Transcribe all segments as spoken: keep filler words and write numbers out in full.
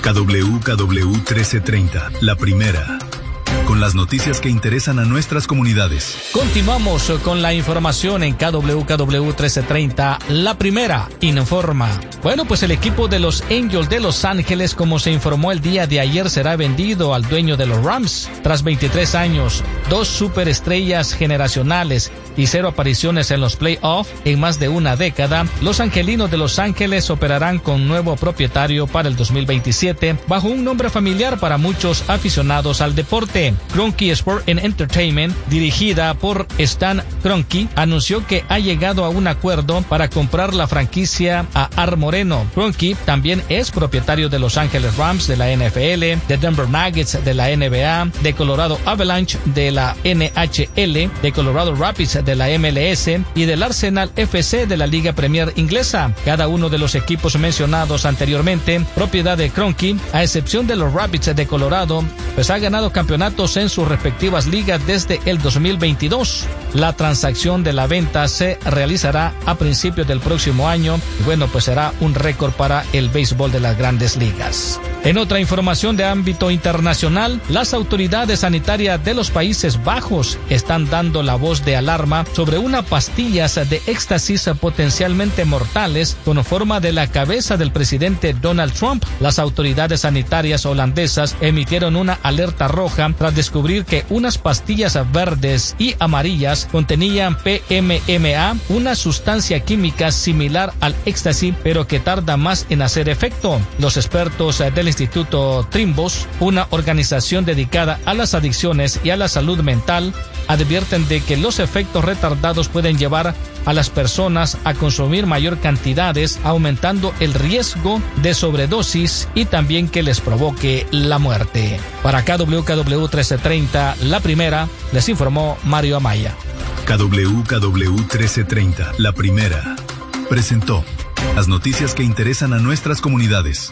K W K W trece treinta, la primera. Con las noticias que interesan a nuestras comunidades. Continuamos con la información en K W K W trece treinta, la primera informa. Bueno, pues el equipo de los Angels de Los Ángeles, como se informó el día de ayer, será vendido al dueño de los Rams. Tras veintitrés años, dos superestrellas generacionales y cero apariciones en los playoffs en más de una década, los angelinos de Los Ángeles operarán con nuevo propietario para el dos mil veintisiete, bajo un nombre familiar para muchos aficionados al deporte. Kroenke Sport and Entertainment, dirigida por Stan Kroenke, anunció que ha llegado a un acuerdo para comprar la franquicia a Art Moreno. Kroenke también es propietario de Los Ángeles Rams de la N F L, de Denver Nuggets de la N B A, de Colorado Avalanche de la N H L, de Colorado Rapids de la M L S y del Arsenal F C de la Liga Premier Inglesa. Cada uno de los equipos mencionados anteriormente, propiedad de Kroenke, a excepción de los Rapids de Colorado, pues ha ganado campeonatos en sus respectivas ligas desde el dos mil veintidós. La transacción de la venta se realizará a principios del próximo año y bueno, pues será un récord para el béisbol de las grandes ligas. En otra información de ámbito internacional, las autoridades sanitarias de los Países Bajos están dando la voz de alarma sobre unas pastillas de éxtasis potencialmente mortales con forma de la cabeza del presidente Donald Trump. Las autoridades sanitarias holandesas emitieron una alerta roja tras descubrir que unas pastillas verdes y amarillas contenían P M M A, una sustancia química similar al éxtasis, pero que tarda más en hacer efecto. Los expertos del Instituto Trimbos, una organización dedicada a las adicciones y a la salud mental, advierten de que los efectos retardados pueden llevar a las personas a consumir mayor cantidades, aumentando el riesgo de sobredosis y también que les provoque la muerte. Para K W K W trece treinta, la primera, les informó Mario Amaya. K W K W trece treinta, la primera, presentó las noticias que interesan a nuestras comunidades.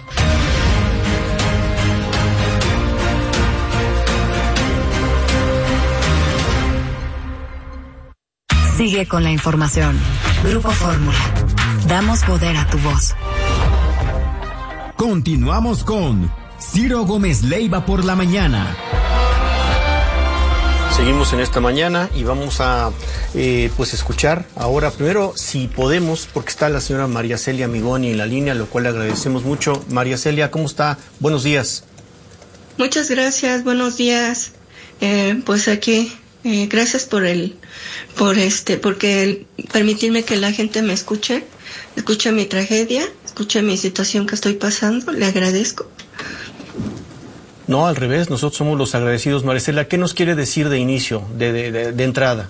Sigue con la información. Grupo Fórmula. Damos poder a tu voz. Continuamos con Ciro Gómez Leiva por la mañana. Seguimos en esta mañana y vamos a eh, pues escuchar ahora primero, si podemos, porque está la señora María Celia Migoni en la línea, lo cual le agradecemos mucho. María Celia, ¿cómo está? Buenos días. Muchas gracias, buenos días. Eh, pues aquí, eh, gracias por el, por este, porque el, permitirme que la gente me escuche, escuche mi tragedia, escuche mi situación que estoy pasando, le agradezco. No, al revés, nosotros somos los agradecidos. Maricela, ¿qué nos quiere decir de inicio, de, de, de, de entrada?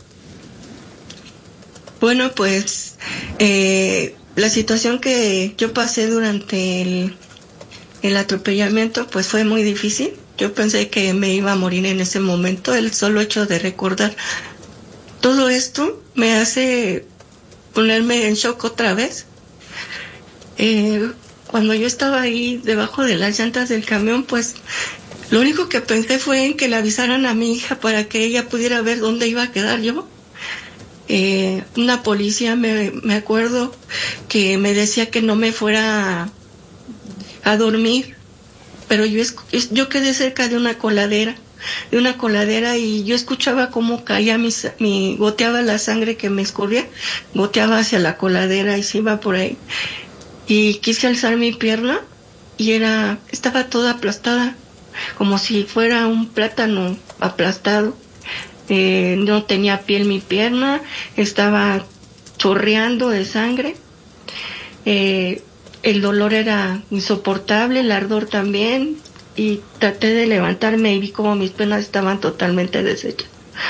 Bueno, pues eh, la situación que yo pasé durante el, el atropellamiento pues fue muy difícil. Yo pensé que me iba a morir en ese momento. El solo hecho de recordar todo esto me hace ponerme en shock otra vez. Eh, cuando yo estaba ahí debajo de las llantas del camión, pues lo único que pensé fue en que le avisaran a mi hija para que ella pudiera ver dónde iba a quedar yo. Eh, una policía, me, me acuerdo, que me decía que no me fuera a, a dormir, pero yo, yo quedé cerca de una coladera, de una coladera y yo escuchaba cómo caía mi, mi, goteaba la sangre que me escurría, goteaba hacia la coladera y se iba por ahí. Y quise alzar mi pierna y era, estaba toda aplastada, como si fuera un plátano aplastado. Eh, no tenía piel mi pierna, estaba chorreando de sangre. Eh, el dolor era insoportable, el ardor también, y traté de levantarme y vi como mis piernas estaban totalmente deshechas.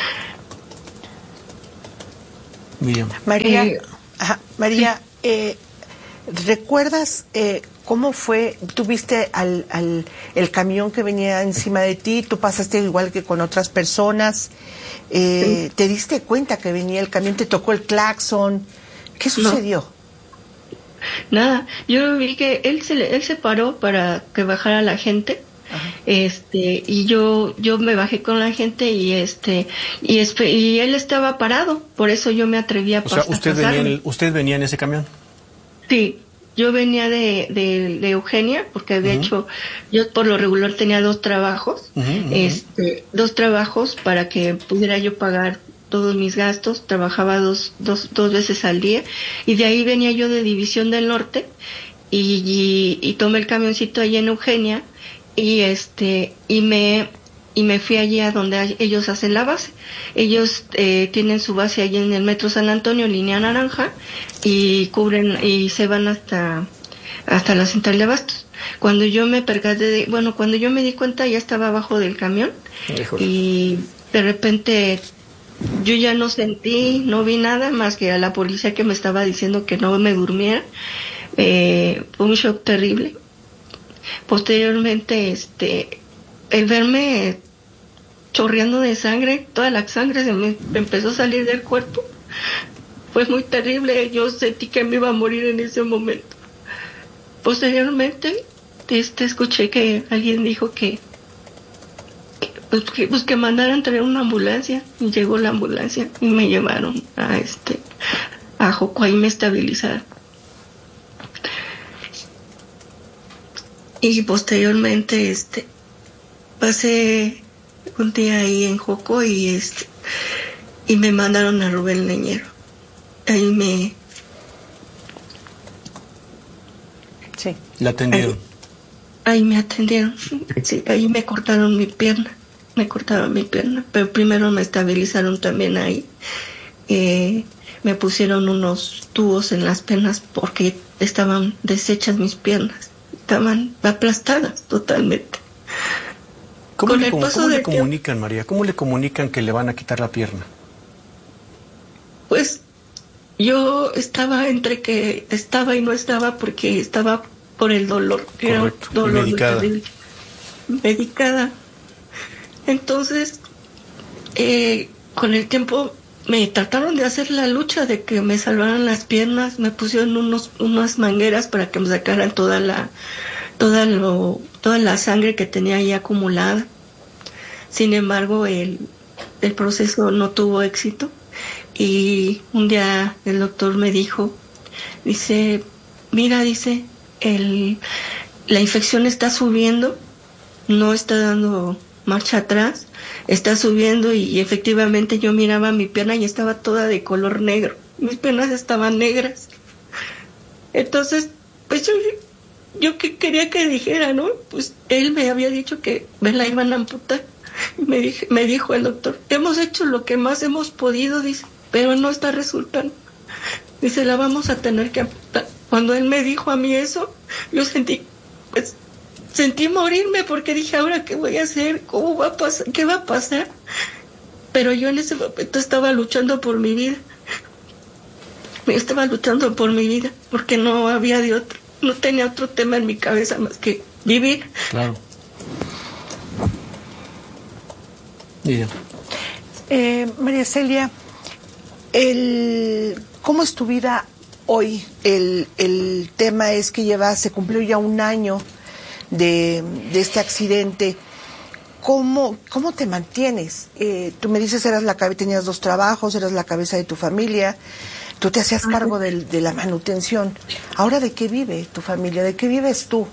Miriam. María, Eh, ajá, María, sí. eh, ¿recuerdas eh, cómo fue? ¿Tú viste al, al, el camión que venía encima de ti? ¿Tú pasaste igual que con otras personas? Eh, sí. ¿Te diste cuenta que venía el camión? ¿Te tocó el claxon? ¿Qué sucedió? No. Nada, yo vi que él se, él se paró para que bajara la gente. Ajá. Este, y yo, yo me bajé con la gente y este, y, espe- y él estaba parado, por eso yo me atreví a pasar. O sea, usted venía, en el, usted venía en ese camión. Sí, yo venía de, de, de Eugenia, porque de uh-huh. hecho yo por lo regular tenía dos trabajos, uh-huh, uh-huh. este, dos trabajos para que pudiera yo pagar todos mis gastos, trabajaba dos, dos, dos veces al día, y de ahí venía yo de División del Norte, y, y, y tomé el camioncito allí en Eugenia, y este, y me, y me fui allí a donde ellos hacen la base. Ellos eh, tienen su base allí en el Metro San Antonio, línea naranja, y cubren, y se van hasta, hasta la central de abastos. Cuando yo me percaté de, bueno, cuando yo me di cuenta ya estaba abajo del camión, Híjole. Y de repente yo ya no sentí, no vi nada más que a la policía que me estaba diciendo que no me durmiera. Eh, fue un shock terrible. Posteriormente, este, el verme chorreando de sangre, toda la sangre se me empezó a salir del cuerpo, fue muy terrible. Yo sentí que me iba a morir en ese momento. Posteriormente, este, escuché que alguien dijo que, pues, que, pues que mandaran traer una ambulancia, y llegó la ambulancia y me llevaron a este, a Joco, ahí me estabilizaron. Y posteriormente, este, pasé un día ahí en Joco y este, y me mandaron a Rubén Leñero. Ahí me... Sí. ¿La atendieron? Ahí, ahí me atendieron, sí, ahí me cortaron mi pierna, me cortaron mi pierna, pero primero me estabilizaron también ahí. Eh, me pusieron unos tubos en las piernas porque estaban deshechas mis piernas. Estaban aplastadas totalmente. ¿Cómo, Con le, el cómo, paso ¿cómo le del comunican, María? ¿Cómo le comunican que le van a quitar la pierna? Pues yo estaba entre que estaba y no estaba porque estaba por el dolor. Que Correcto. Era un dolor medicada. Muy medicada. Entonces, eh, con el tiempo me trataron de hacer la lucha de que me salvaran las piernas, me pusieron unos unas mangueras para que me sacaran toda la toda lo toda la sangre que tenía ahí acumulada. Sin embargo, el el proceso no tuvo éxito y un día el doctor me dijo, dice, mira, dice, el la infección está subiendo, no está dando marcha atrás, está subiendo, y efectivamente yo miraba mi pierna y estaba toda de color negro, mis piernas estaban negras. Entonces, pues yo, yo que quería que dijera, ¿no? Pues él me había dicho que me la iban a amputar, y me, dije, me dijo el doctor, hemos hecho lo que más hemos podido, dice, pero no está resultando, dice, la vamos a tener que amputar. Cuando él me dijo a mí eso, yo sentí, pues, sentí morirme porque dije, ¿ahora qué voy a hacer? ¿Cómo va a pasar? ¿Qué va a pasar? Pero yo en ese momento estaba luchando por mi vida. Yo estaba luchando por mi vida porque no había de otro, no tenía otro tema en mi cabeza más que vivir. Claro. Bien. Eh, María Celia, el, ¿cómo es tu vida hoy? El, el tema es que lleva, se cumplió ya un año De, de este accidente. ¿Cómo, cómo te mantienes? Eh, tú me dices, eras la tenías dos trabajos, eras la cabeza de tu familia, tú te hacías cargo de, de la manutención. Ahora, ¿de qué vive tu familia? ¿De qué vives tú?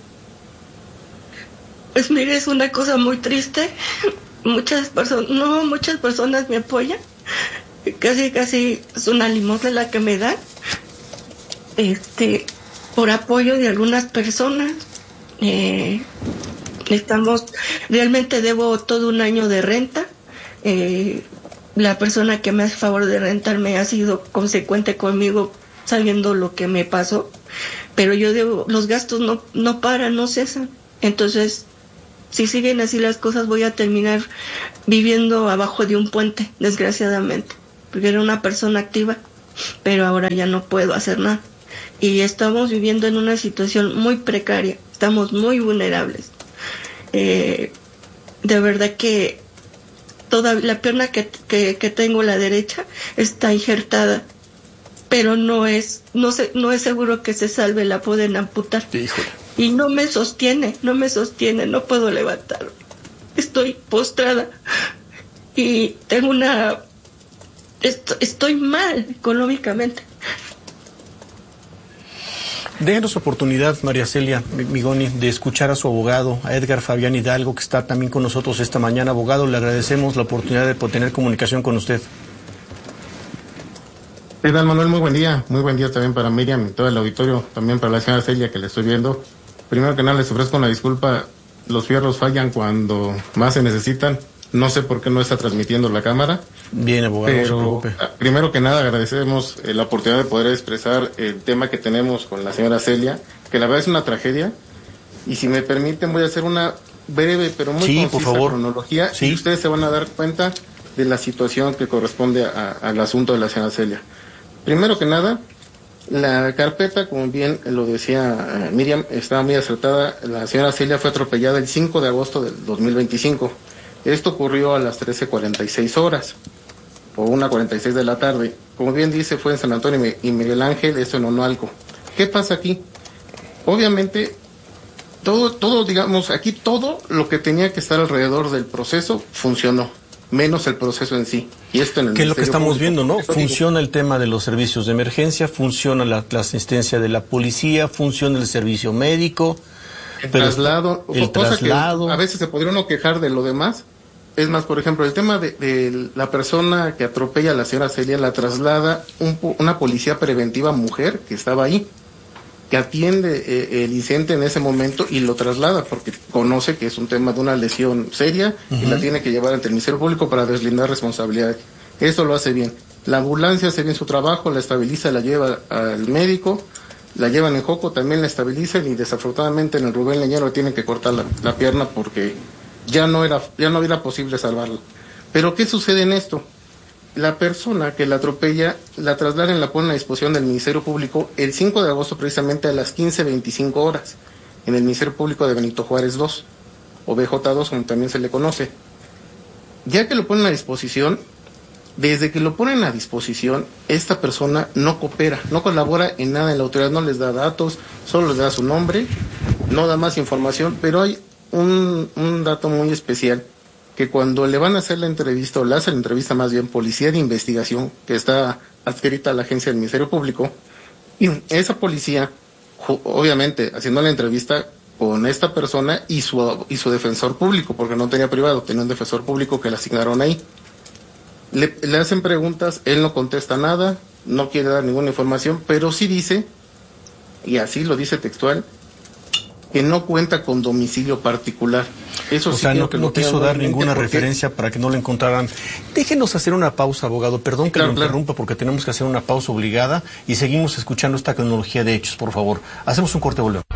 Pues mire, es una cosa muy triste. Muchas personas, no, muchas personas me apoyan. Casi, casi es una limosna la que me dan. Este, por apoyo de algunas personas. Eh, estamos, realmente debo todo un año de renta. Eh, la persona que me hace favor de rentarme ha sido consecuente conmigo sabiendo lo que me pasó, pero yo debo, los gastos no, no paran, no cesan. Entonces, si siguen así las cosas, voy a terminar viviendo abajo de un puente, desgraciadamente, porque era una persona activa, pero ahora ya no puedo hacer nada. Y estamos viviendo en una situación muy precaria, estamos muy vulnerables. Eh, de verdad que toda la pierna que, que, que tengo, la derecha, está injertada, pero no es, no se, no es seguro que se salve, la pueden amputar. Híjole. Y no me sostiene, no me sostiene, no puedo levantarme. Estoy postrada y tengo una, estoy, estoy mal económicamente. Déjenos oportunidad, María Celia Migoni, de escuchar a su abogado, a Edgar Fabián Hidalgo, que está también con nosotros esta mañana. Abogado, le agradecemos la oportunidad de poder tener comunicación con usted. ¿Qué tal, Manuel? Muy buen día. Muy buen día también para Miriam y todo el auditorio, también para la señora Celia, que le estoy viendo. Primero que nada, les ofrezco una disculpa. Los fierros fallan cuando más se necesitan. No sé por qué no está transmitiendo la cámara. Bien, abogado, pero, no se preocupe. Primero que nada, agradecemos eh, la oportunidad de poder expresar el tema que tenemos con la señora Celia, que la verdad es una tragedia. Y si me permiten, voy a hacer una breve, pero muy sí, concisa por favor. cronología. Sí. Y ustedes se van a dar cuenta de la situación que corresponde a, a, al asunto de la señora Celia. Primero que nada, la carpeta, como bien lo decía eh, Miriam, estaba muy acertada. La señora Celia fue atropellada el cinco de agosto del dos mil veinticinco. Esto ocurrió a las trece cuarenta y seis horas, o una cuarenta y seis de la tarde. Como bien dice, fue en San Antonio y Miguel Ángel, esto en Onoalco. ¿Qué pasa aquí? Obviamente, todo, todo, digamos, aquí todo lo que tenía que estar alrededor del proceso funcionó, menos el proceso en sí. Y esto en el ¿Qué es lo que estamos Público, viendo, no? esto Funciona digo, el tema de los servicios de emergencia, funciona la, la asistencia de la policía, funciona el servicio médico. El pero traslado, el cosa traslado. que a veces se podría uno quejar de lo demás. Es más, por ejemplo, el tema de, de la persona que atropella a la señora Celia, la traslada un, una policía preventiva mujer que estaba ahí, que atiende eh, el incidente en ese momento y lo traslada porque conoce que es un tema de una lesión seria uh-huh. y la tiene que llevar ante el Ministerio Público para deslindar responsabilidades. Eso lo hace bien. La ambulancia hace bien su trabajo, la estabiliza, la lleva al médico, la llevan en Joco, también la estabilizan y desafortunadamente en el Rubén Leñero tienen que cortar la, la pierna porque ya no era ya no era posible salvarla. Pero ¿qué sucede en esto? La persona que la atropella la trasladan y la ponen a disposición del Ministerio Público el cinco de agosto precisamente a las quince veinticinco horas en el Ministerio Público de Benito Juárez dos o B J dos como también se le conoce. Ya que lo ponen a disposición, desde que lo ponen a disposición, esta persona no coopera, no colabora en nada en la autoridad, no les da datos, solo les da su nombre, no da más información, pero hay un, un dato muy especial, que cuando le van a hacer la entrevista, o le hace la entrevista más bien, policía de investigación, que está adscrita a la agencia del Ministerio Público, y esa policía, obviamente, haciendo la entrevista con esta persona y su, y su defensor público, porque no tenía privado, tenía un defensor público que le asignaron ahí. Le, le hacen preguntas, él no contesta nada, no quiere dar ninguna información, pero sí dice, y así lo dice textual, que no cuenta con domicilio particular. Eso o sí sea, no, que no quiso dar ninguna porque... referencia para que no lo encontraran. Déjenos hacer una pausa, abogado. Perdón que claro, lo interrumpa claro. porque tenemos que hacer una pausa obligada y seguimos escuchando esta cronología de hechos, por favor. Hacemos un corte, volvemos.